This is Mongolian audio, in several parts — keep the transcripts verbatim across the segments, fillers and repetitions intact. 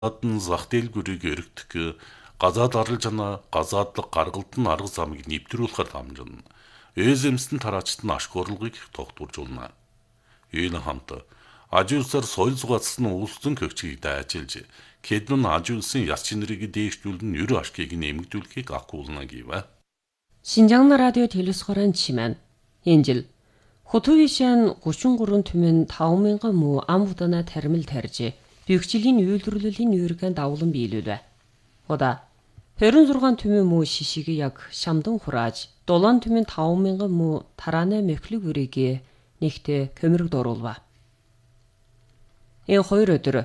гадна зах дэлгүүрийг эргэх, газаад гаргалж ана газаадлаг гаргалт нь арга замыг нэвтрүүлэхээр дамжина. Эзэмсэн тараачд нь ашиг орлогыг тогтворжуулна. Энэ хамт аж үйлсээр соёл зугаацсан уулзсан көгчгийг дайжилж, Кэдмэн аж үйлсийн яс чинэрийг дээшлүүлэн ер ашгийг нэмэгдүүлэхийг акуулна гэв. 신장 라디오 텔레스코란 치면 인질 호투위시안 구십삼 түмэн таван мянган муу ам удана тармил тарьж бюгчлийн үйлдвэрлэлийн үүргэн давлан биелүүлвэ. Ода хорин түмэн муу шишиг яг шамдан хурааж долоон түмэн таван мянган муу тарааны мөхлөг үрийг нэгтэ көмөрөг доруулва. Энэ хоёр өдөр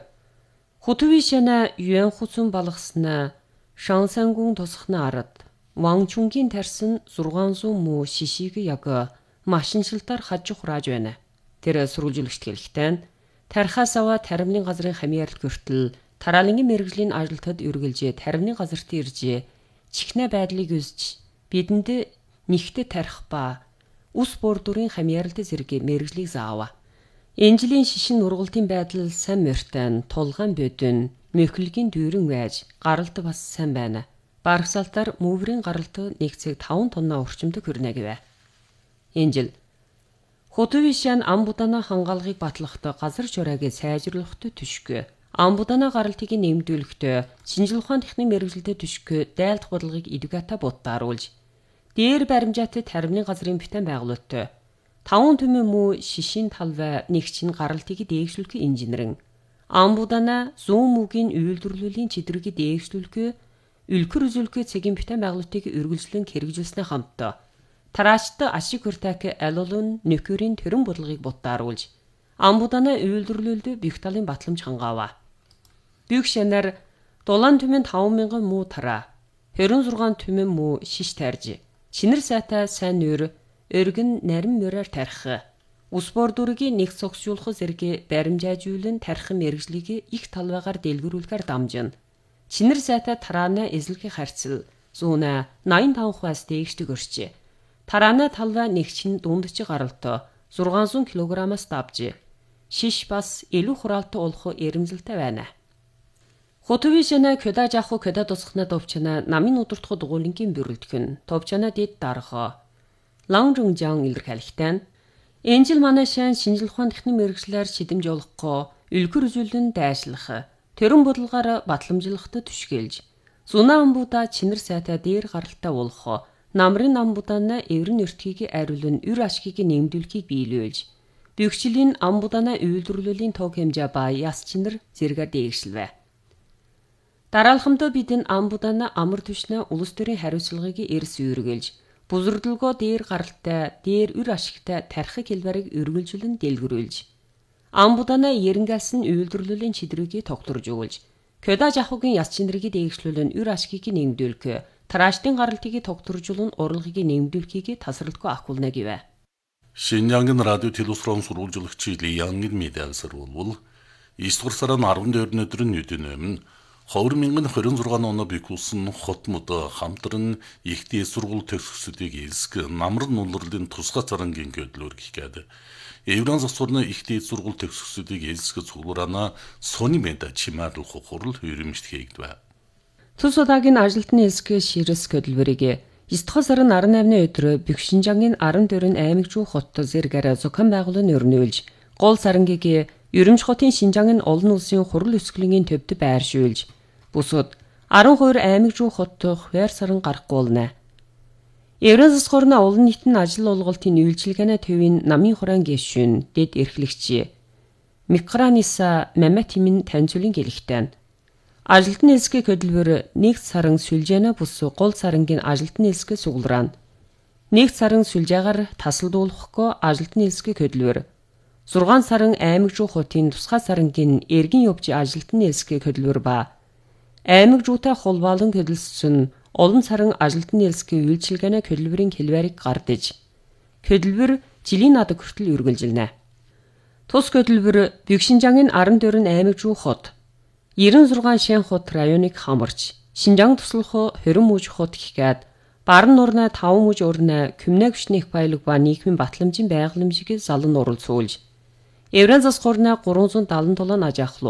호투위시아나 유엔 хуцун балгасна Шансангун тосхны арад Вангчунгийн тарсан зургаан зуун муу шишиг яг машиншилтаар хаж хурааж байна. Тэр сурвалжуулагчд хэлэхдээ тархаас аваа таримны газрын хамьяарал гөртөл тараалангийн мэрэгжлийн ажилтнад үргэлж таримны газарт ирж чихнэ байдлыг үзэж бидэнд нэгтэ тарих ба ус бордурын хамьяаралт зэрэг мэрэгжлийг заава. Энэ жилийн шишин ургалтын байдал сайн мөртөн тулгаан бодин мөхлөгийн дүүрэн байж гаралт бас сайн байна. Барагсалтаар мөврийн гаралт нэг цэг таван тонна орчимд хүрнэ гэвэ. Энэ жил Хотувишан амбудана хангаалгыг батлахдаа газар жураагийн сайжруулахад түшгэ амбудана гаралтыг нэмдүүлэхдээ шинжлэх ухааны техникийн мэрэгжилтэд түшгэ дайлдах бодлогыг эдүгата будааруулж дээр баримжаатай таримны газрын битэн байгуулалттай таван түмэн муу шишин талвай нэгчин гаралтыг дээгшүүлэх инженерэн амбудана зүүн мүгийн үйлдвэрлэлийн чидрийг дээгшүүлэх үлгэр үзүүлэх цэгийн битэн байгуулалтыг үргэлжлэн хэрэгжүүлснээ хамтдаа тараачд ашиг хүртээх алуулын нөхөрийн төрөн бодлогыг будааруулж амбудана үйлдвэрлэлд бих талын батламж хангаава. Бих шанаар долоон түмэн таван мянган муу тараа хорин зургаан түмэн муу шиш тарьж чинэр сайтай сайн нөр өргөн нарийн мөрөөр тарих ус бордургийн нэг цогцжуулах зэрэг баримжаажуулан тарих мэрэгжлийг их талбайгаар дэлгэрүүлэхээр дамжина. Чинэр сайтай тараана эзлэхийн харьцал зүүнэ найман таван хувиас дээшдэг өрч. Тараана талбай нэгчин дундч гаралт зургаан зуун килограммаас давж шиш бас илүү хураалт олох эрэмзэлтэй байна. Хотувишана көда жаху көда тусахна товчана намын удирдах дугуулынгийн бүрэлдэхүүн товчана дэд дарах Лаунжунжаан илэрхийлэхдээ энэ жил манай шин шинжлэх ухааны техникийн мэрэгчлэр шидэмж олохгүй үлгэр үзүүлэн дайшлах төрөн бодлогоор батламжлахад түшгэлж зуна амбуда чинэр сайтай дээр гаралтай болох намрын амбудаана эврэн өртгийг ариулн эр ашгийг нэмдүүлэхийг биелүүлж бюгчлийн амбудаана үйлдвэрлэлийн тог хэмжээ ба яс чинэр зэрэгээр дээгшилвэ. Дараалхамдаа бидэн амбудаана амар түвшнэ улс төрийн хариуцлагыг эрс үүргэлж бузрдлгоо дээр гаралтай дээр эр ашигтай тархик хэлбэрийг үргэлжлэн дэлгэрүүлж амбудана ерэнгэлсэн үйлдвэрлэлийн чидрийг тогтворж өгүүлж көда жахугийн яс чинэрийг дээгшлүүлэн эр ашгийг нэмдүүлэх тараачдын гаралтыг тогтворжуулан урлагийг нэмдүүлэхийг тасралтгүй ахуулна гэвэ. Шинжаангийн радио телевизрон сурвалжуулагч Лиангын мэдээлсэр болвол эсвэр сарын арван дөрөвний өдрийн нүдэн өмнө хоёр мянган хорин зургаан оноо бикүүлсэн хотмод хамтран ихтэй сургууль төгсгсүүдийг элсэг намрын нулралын тусгай царангийн көдлөөр гихгээд Евран засварны ихтэй сургууль төгсгсүүдийг элсэг цуглараана сони мэда чимаарлах хурал хөрөмжт хийгдвэ. Цус удаагийн ажилтны элсэг ширэс көдлөрийг Истхо сарын арван наймны өдөр Бэкшинжангийн арван дөрвөн аймагжуу хот зэргээр зохион байгуулан өрнүүлж гол сарангийг Ерөнж хотын Шинжаангийн олон улсын хурал өсгөлийн төвд байршуулж бусад арван хоёр аймагжуу хот хуваар саран гарахгүй болно. Евразис хорны олон нийтийн ажил олголтын үйлчилгээний төвийн намын хураан гишүүн дэд эрхлэгч Микраниса Маматимин таньцуулын гэлэхтэн ажилтны элсэг хөдөлгөөр нэг саран сүлжээнэ бус гол сарангийн ажилтны элсэг суглараа нэг саран сүлжээгээр тасалдуулахгүй ажилтны элсэг хөдөлгөөр зургаан саран аймагжуу хотын тусгай сарангийн эргэн явж ажилтны элсэг хөдөлгөөр ба аймагжуутай холбоолон хөдөлсөн олон саран ажилтны элсэг үйлчилгээний хөдөлгөөрийн хэлбэрийг гардаж хөдөлгөөр жилийн надаг хүртэл үргэлжилнэ. Тус хөдөлгөөр Бэкшинжангийн арван дөрвөн аймагжуу хот девяносто шесть шин хот районыг хамарч Шинжаан туслах хорин мужи хот гэхэд баран нурна таван мужи урна Кюмнэ гүшнийх баялаг ба нийгмийн батламжийн байгууламжийг залан уралцуулж Евразис хорны гурван зуун дагалан толон аж ахлуул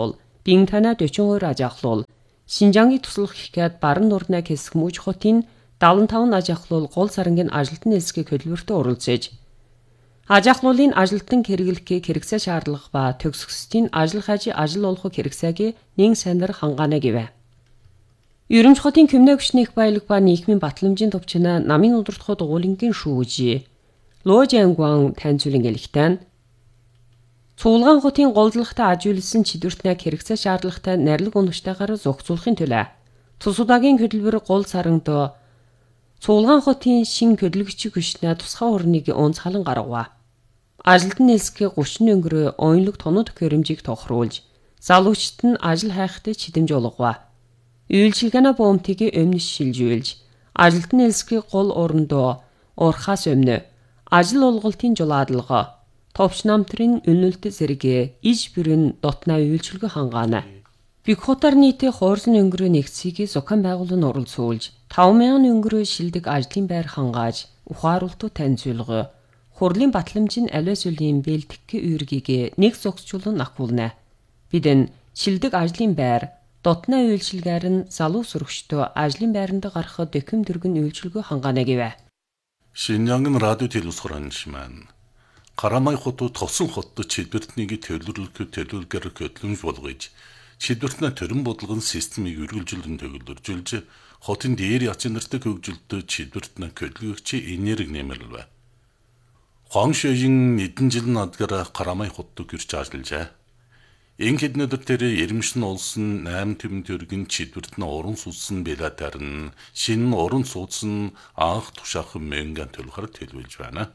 бинтана дөчөнгөр ажахлуул Шинжангийн туслах хикэд баран нурнаа хэсэх мууж хотын дааван таван ажахлуул гол сарангийн ажилтны нэлсгийг хөдөлмөртөө оролцож ажахлуулын ажилтан хэрэглэхээ хэрэгцээ шаардлага ба төгсгөсдийн ажил хажи ажил олох хэрэгцээгээ нэн сандар хангаана гэвэ. Ерөнч хотын Кэмнэ хүчний их баялаг ба нийгмийн батламжийн төвчнө намын удирдахад уулингийн шүүжи Ложэнгван таньцуулан элхтэн Цуулган хотын голдлогтой ажиулсан чидвэртнэг хэрэгцээ шаардлагатай нарилга унагчтайгаар зохицуулахын төлөө Цусудагийн хөдөлмөр гол саранд Цуулган хотын шин хөдөлгөгчийн хүчнээ тусгай орныг онцгойлон гаргав. Ажилтны нэлсгийн гүшин өнгөрөө оюунлаг тоног хөрөмжийг тохируулж, залуучт нь ажил хайхтай чидэмж олгов. Үйлчилгээний бомтыг өмнөс шилжүүлж, ажилтны нэлсгийн гол орондоо урхаас өмнө ажил олголтын жулаадлага, товч намтрын үнэлт зэрэг иж бүрэн дотноо үйлчилгээ хангаана. Бигхотар нийтээ хоорсон өнгөрөө нэгцгийг зохион байгуулалт нь оролцуулж, таван мянган өнгөрөө шилдэг ажлын байр хангааж, ухааруултуу таньцуулга, хурлын батламжийн аливаа сүлийн бэлтгэх үүргийг нэг зогсчулан ахуулна. Бидэн шилдэг ажлын байр дотноо үйлчилгээр нь залуу сурагчдоо ажлын байранд гарахад дэхэм дөргөн үйлчилгээ хангаана гэвэ. Шинжангийн радио телевизхоранч маань Карамай хотод тосон хотод чидвэртнийг төлөвлөлт төлөвлөгөөр хөтлөмж болгож чидвэртнэ төрөн бодлогын системийг үргэлжлүүлэн төгөлөржүүлж хотын дээр яц нартай хөгжилтөд чидвэртнэ хөтлөгчийн энерги нэмэрлэв. Хуаншэйн нэгэн жил надгаар Карамай хотод гэрч ажиллажээ. Ингээд өдөр тэр Ермшин улсын найм төмөн төргийн чидвэртнэ уран судсан белатарын шинэ уран судсан анх тушаах мэнган төлөхөр төлөвлөж байна.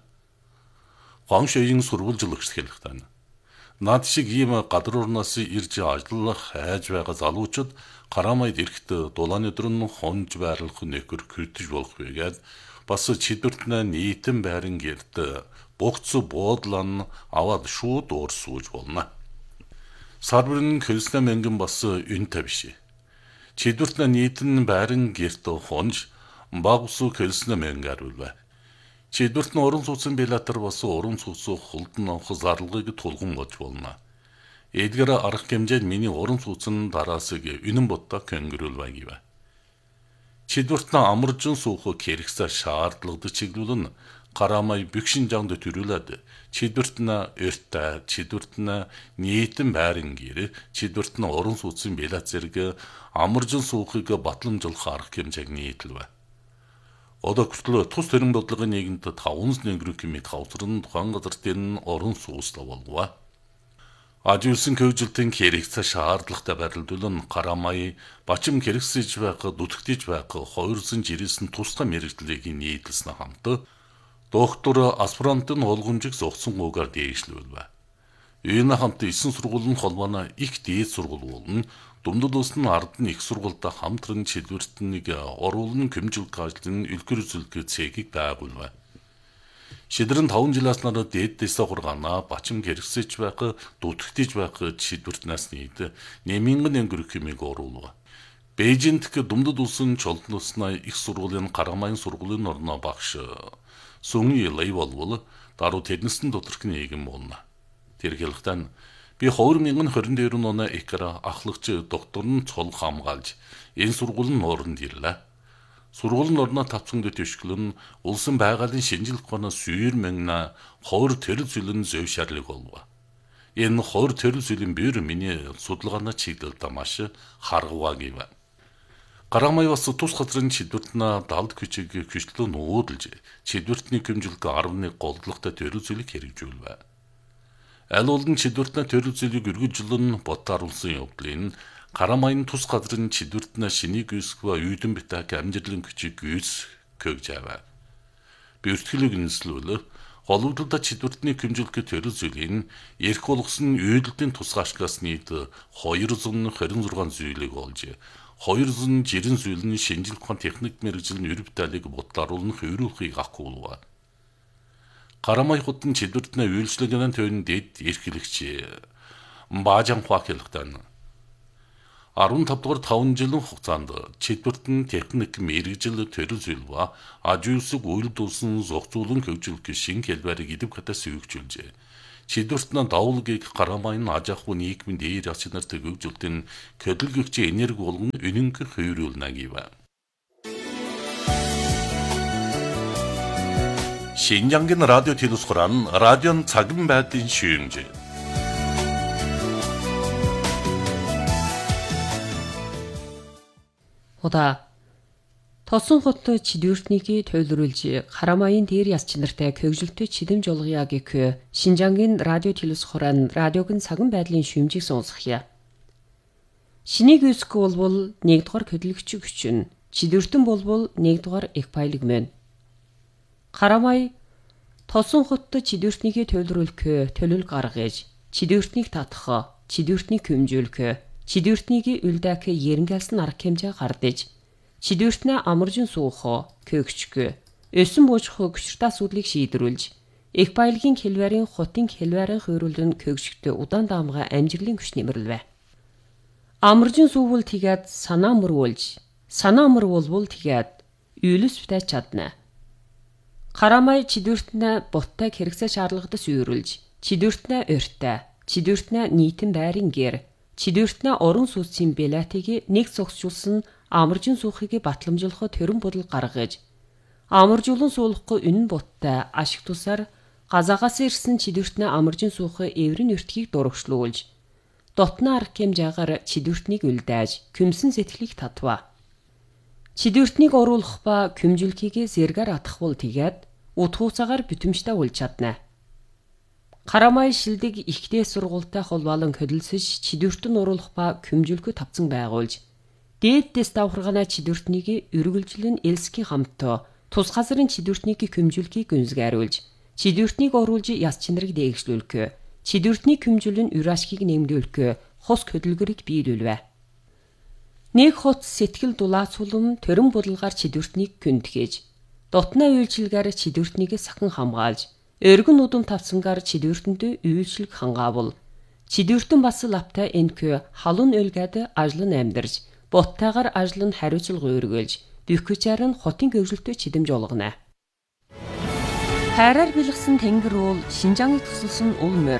Хуаншэйн сурвалжлагч хэлэхтэн. Наад шиг ийм гадруурнаас ирж ажиллах хайж байгаа залуучууд Карамайд ирэхэд дулааны өдөр нь хонж байрлах нөхөр критэж болох байгаад бас чидвэртнэ нийтэн байран гэрт богц буудлан аваад шууд уурсууж болно. Сарбрын хөлснэ мэнгэн бас үнэтэй биш. Чидвэртнэ нийтэн байран гэрт хонж багс хөлснэ мэнгээр үлвэ. Чидвэртнэ уран судсан белатар бас уран судсан хулдан авах зарлагыг тулган болж болно. Эдгээр арга хэмжээнд миний уран судсан дараасыг үнэн боддог көнгөрүүлвэ гэвэ. Чидвэртнэ амаржин суух хэрэгцээ шаардлагатай чиглүүлэн Карамай бэгшинжаанд төрүүлээд чидвэртнэ эртэ чидвэртнэ нийтэн байран гэр чидвэртнэ уран судсан белат зэрэг амаржин суухыг батламжуулах арга хэмжээг нийтлвэ. Одоо хүртэл тус төрийн бодлогын нийгэмд таван нэгэн хэмээх хавцрын тухайн газар дээр нь орон сууцлаа болгов. Ажиулсан хөгжилтийн хэрэгцээ шаардлагатай байрлуулан Карамай бачим хэрэгсэж байх, дүтгэж байх хоёрсон жирэлсэн тусгай мэрэгдлийг нийтлсэн хамт доктор аспирантын олгомжийг зогсон гуугаар дээшлүүлвэ. Энэ хамт эсэн сургуулийн холбооно их дээд сургууль болон Дундад улсын ард нь их сургуультай хамтран чидвэртнийг оруулан хэмжилт ажлын үлгэр үзүүлэх цэгийг байгуулв. Шидрэн таван жилээс нараа дээд дэсэ хургаана бачим хэрэгсэж байх, дүтгэж байх чидвэртнээс нийт нэмэнгэн өнгөрөх хэмээг оруулв. Бээжинд Дундад улсын чолдносны их сургуулийн Карамайн сургуулийн орно багш Сүнги Лай болвол даруй тэрнэсэн доторх нийгэм болно. Тэр хэлэхдээ би хоёр мянган хорин дээр оны экара ахлагч доктор нь цол хамгаалж энэ сургуулийн орнд ирлээ. Сургуулийн орноо тавцсан дэт төшгөлн улсын байгалийн шинжилгээ ухаанаас сүйр мэнна хоёр төрөл зүйлэн зөв шаарлыг болов. Энэ хоёр төрөл зүйлэн бэр миний судалгааны чиглэлд маш харгаваа гэв. Карамай бас тус газрын чидвэртнэ далд хүчийг хүчлэн нүүдэлж чидвэртний хэмжилт арвны голдлоготой төрөл зүйлийг хэрэгжүүлвэ. Аль олон чидвэртнэ төрөл зүйлийг үргэлжлэн бодтааруулсан явдлын Карамайн тус газрын чидвэртнэ шинийг үүсгэх ба үйдэн битак амжилтлын хүчийг үүсгэх гэж аваа. Би өртгөлөг нислүүл холбогдолтой чидвэртний хэмжилт төрөл зүйлийн эрх болгосон үйдэлтийн тусгаашгаас нийт хоёр зуун хорин зургаан зүйлийг олж хоёр зуун жирэн зүйлний шинжилгээ ухаан техник мэргэжлийн өрөв талыг бодлооруулах өрөөхийг ахуулва. Карамай хотын чидвэртнэ үйлчлэгэн төвийн дэд эрхлэгч Баажан Хуакэлхтэн арван тав дугаар таван жилийн хугацаанд чидвэртэн техник мэргэжил төрөл зүйл ба аж үйлсэг үйл дуусан зохицуулан хөгжүүлэх шин хэлбэрийг идэв хатаас өгчүүлжээ. Чидүртнэ давлгийг гарамайн ажаху нийгмийн дээр ачнарт өгжүүлтэн көдөлгөгч энерги болгон үнэнг хөврүүлнэ гэв. 신장긴 라디오 디루스코란 라디오는 작은 배tin 시행제. Удаа тосон хоттой чидүртнийг тойлруулж харамаийн дээр яс чинартай көгжилтэй чидэм жолгоё гэх Шинжангийн радио телевизхоран радиог нь цаган байдлын шүүмжийг сонсгоё. Шинийг үсэх болбол нэгдүгээр хөдөлгөгч хүчин, чидүртэн болбол нэгдүгээр экпайлэг мэн. Харамай тосон хоттой чидүртнийг тойлруулах төлөв гаргаж, чидүртнийг татах, чидүртнийг хэмжүүлэх, чидүртнийг үлдэх ерөнхийлсэн арга хэмжээ гардаж, чидүртнээ амаржин суух, көөгчг, өсөн буужих хүчтэй асуудлыг шийдвэрлэж, экпайлгийн хэлвэрийн хотын хэлвэрийн хөрөлн көөгчгтө удаан даамга амжилтын хүч нэмэрлэв. Амаржин суувал тэгээд санаа мөрвүүлж, санаа мөрвүүлбэл тэгээд үйлс битэж чадна. Харамай чидүртнээ боттайг хэрэгцээ шаардлагадас үйрүүлж, чидүртнээ өртөө, чидүртнээ нийтэн байрын гэр, чидүртнээ орон сууцын билетийг нэг цогцжуулсан амаржин суухыг батламжуулах төрөн бодол гаргаж, амаржуулан суулгахгүй үнэн боттой ашиг тусаар газаагаас ирсэн чидүртнээ амаржин суух эврийн өртгийг дурагшлуулж, дотны арга хэмжээгээр чидүртнийг үлдээж, küмсэн сэтгэлийг татва. Чидүртнийг оруулах ба küмжүүлэхийг зэргээр атгахвал тэгээд утгууцаагаар бүтэмжтэй үл чадна. Харамай шилдэг ихтэй сургуультай холбоолон хөдөлсөж чидүртэн оруулах ба küмжүүлэхөд тавцан байгуулж, дээдээс давхаргана чидүртнийг үргэлжлэн элсгийн хамтаа тус газрын чидүртнийг küмжүүлэхийг гүнзгийруулж, чидүртнийг оруулж яс чинрыг дээгшлүүлэх, чидүртний küмжүүлэн үр ашгийг нэмдүүлэх хос хөдөлгөрийг биелүүлвэ. Нэг хот сэтгэл дулаацуулам төрөн бодлгаар чидүртнийг күндгээж, дотны үйлчилгээр чидүртнийг сахан хамгаалж, өргөн удам тавцангаар чидүртэнд үйлчлэг хангаавал, чидүртэн бас лаптай энкө халуун өлгээд ажлан амьдарж, боттайгаар ажлан хариуцлага өргөөлж, бөхөчээр нь хотын гөвжөлтөй чидэм жолгоно. Хайраар бэлгсэн тэнгэр уул Шинжаангыг тусалсан ул морь.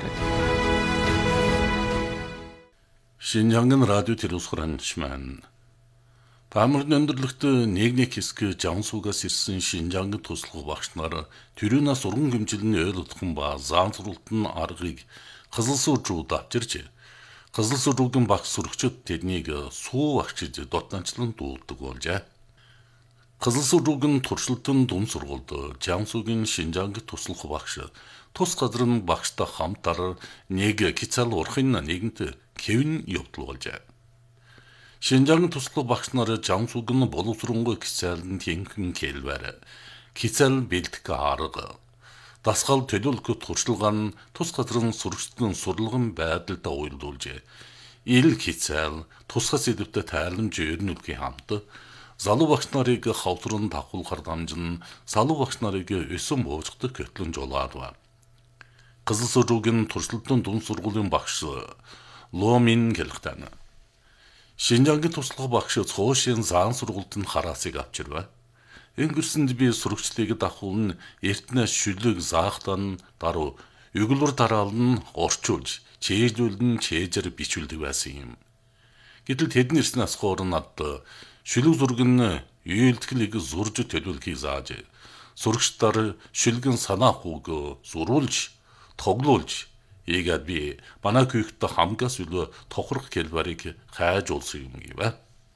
신장근 라디오 디루스코란 시만 밤을 өндөрлөгт нэг нэг хэсэг Жансуугаас ирсэн Шинжангийн туслах багш нар төрөөнө сурган гэмжилний ойлгох ба заамцруултын аргыг Қызылсуужууд авчирч Қызылсуужуудын багш сурагчид тэднийг суу багчиж дотнончлон дуулдаг болжээ. Қызылсуужуудын туршилтын дунд сургуульд Жансуугийн Шинжангийн туслах багш тус газрын багштай хамтар нэг кицал урахын нэгэнт Кевин явуулжээ. Шинжангийн туслах багш нар Жансуугийн боловсронгой кицалын тэнхэн хэлбэр, кицал бэлтгэх арга, дасгал төлөвлөх туршилгаа нь тус газрын сурагчдын сурлагын байдалд уялдуулжээ. Ил кицал тусгай сэдвтэй тайламж өрнүүлэхийн хамт залуу багш нарыг хавдран давхуулахар дамжин залуу багш нарыг өсөн буужгадаг көтлөн жолоодва. Қызылсуужуугийн туршилтын дунд сургуулийн багш Ломин гэлхтана. Шинжангийн туслах багш цоошин заан сургуульд нь хараасыг авчирва. Өнгөрсөнд би сурагчлыг давхуулн эртнэ шүлэг заахтан даруй өглөр дараалн орчуулж, чэйжүүлэн чэйжэр бичүүлдэг байсан юм. Гэтэл тэднэрс насхоор над шүлэг зургын үйлдэлийг зурж төлөвлөхийг зааж, сурагчдаар шүлгэн санаа хүүг зурулж, тоглуулж Ийгээд би манай хүүхдтэй хамгаас үлээ тохирох хэлбэрийг хайж улсан юм гэвэ.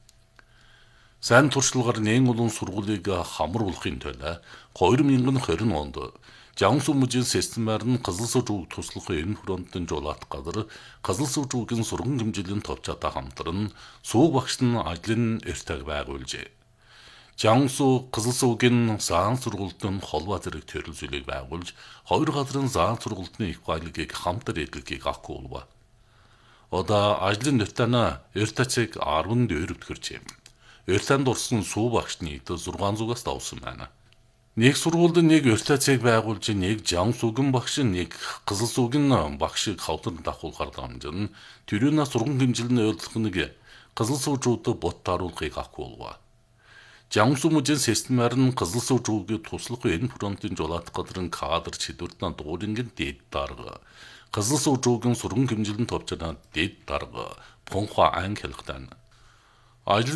Сайн туршлагаар нэн улуун сургуулийг хамруулахын тулд хоёр мянган хорин онд Жансуу мужийн системээр нь Қызылсуужууг туслах энэ фронтын жолоот газар Қызылсуужуугийн сурган хэмжээлийн товчоотой хамтран суу багш нь ажлын өртөг байгуулжээ. Жансуу Қызылсуугийн заан сургуультын холбоо зэрэг төрөлжүүлэг байгуулж, хоёр газрын заан сургуультны их байлгийг хамтар эдлэгийг акуулва. Одоо ажлын нөтөна өртөцийг арван дөрөвд хүрчээ. Өртөнд орсон суу багшны зургаан зугаас давсан байна. Нэг сургуульд нэг өртөцийг байгуулж, нэг Жансуугийн багш, нэг Қызылсуугийн багшийг хавдар давхуулахар дамжин, төрөөнө сурган хэмжилний ойлгох нэг Қызылсуужууд бот таруулахыг акуулва. Жансуу мужийн системээр нь Қызылсуужуугийн туслах энэ фронтын жолоот газрын кадр чидүртэн дуурингийн дээд дарга Қызыл суу жуугийн сүргэн хэмжилэн товчроо дэд дарга Пунхва ан хэлхтэн.